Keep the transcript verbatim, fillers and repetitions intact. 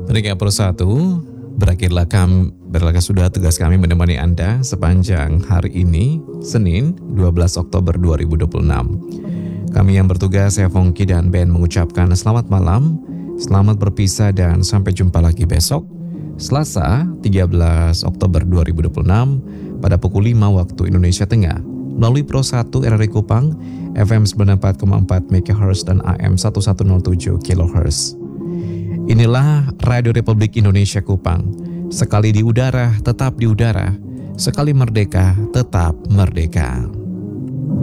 Pendengar Pro satu, berakhirlah kami, berakhirlah sudah tugas kami menemani Anda sepanjang hari ini, Senin dua belas Oktober dua ribu dua puluh enam. Kami yang bertugas, saya Fongki dan Ben mengucapkan selamat malam, selamat berpisah dan sampai jumpa lagi besok, Selasa tiga belas Oktober dua ribu dua puluh enam pada pukul lima waktu Indonesia Tengah melalui Pro satu R R I Kupang, F M sembilan puluh empat koma empat MHz dan A M seribu seratus tujuh kilohertz. Inilah Radio Republik Indonesia Kupang, sekali di udara tetap di udara, sekali merdeka tetap merdeka.